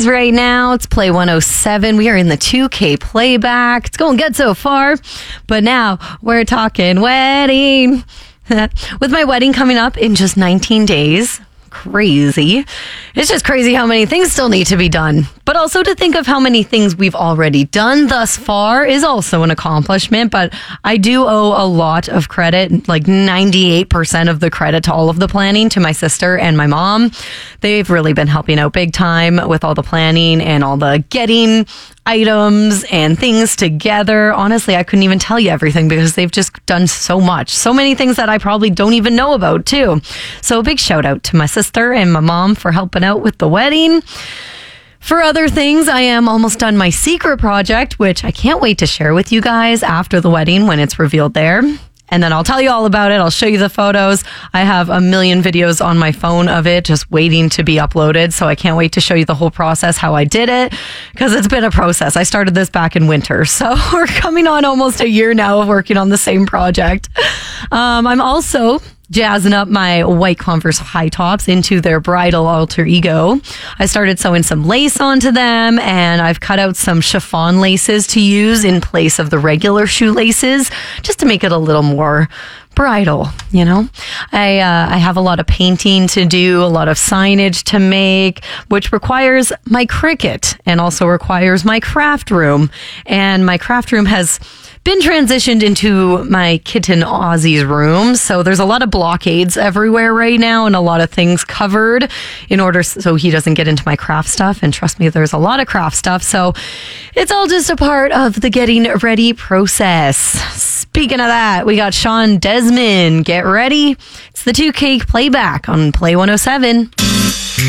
is right now. It's Play 107. We are in the 2K playback. It's going good so far. But now we're talking wedding. With my wedding coming up in just 19 days. Crazy. It's just crazy how many things still need to be done. But also to think of how many things we've already done thus far is also an accomplishment. But I do owe a lot of credit, like 98% of the credit to all of the planning to my sister and my mom. They've really been helping out big time with all the planning and all the getting items and things together. Honestly, I couldn't even tell you everything because they've just done so much. So many things that I probably don't even know about too. So a big shout out to my sister and my mom for helping out with the wedding. For other things, I am almost done my secret project, which I can't wait to share with you guys after the wedding when it's revealed there. And then I'll tell you all about it. I'll show you the photos. I have a million videos on my phone of it just waiting to be uploaded. So I can't wait to show you the whole process, how I did it, because it's been a process. I started this back in winter. So we're coming on almost a year now of working on the same project. I'm also jazzing up my white Converse high tops into their bridal alter ego. I started sewing some lace onto them, and I've cut out some chiffon laces to use in place of the regular shoelaces, just to make it a little more bridal, you know. I have a lot of painting to do, a lot of signage to make, which requires my Cricut and also requires my craft room. And my craft room has been transitioned into my kitten Ozzy's room. So there's a lot of blockades everywhere right now and a lot of things covered in order so he doesn't get into my craft stuff. And trust me, there's a lot of craft stuff. So it's all just a part of the getting ready process. Speaking of that, we got Sean Desmond. Get ready. It's the 2K playback on Play 107.